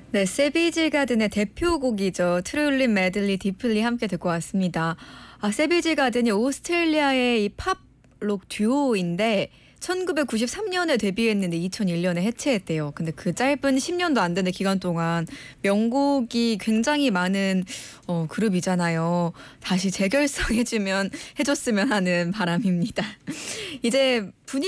네, 세비지 가든의 대표곡이죠. 트룰리 메들리 디플리 함께 듣고 왔습니다. 세비지 가든이 오스트레일리아의 이 팝록 듀오인데 1993년에 데뷔했는데 2001년에 해체했대요. 근데 그 짧은 10년도 안 되는 기간 동안 명곡이 굉장히 많은 그룹이잖아요. 다시 재결성해주면 해줬으면 하는 바람입니다. 이제 분위기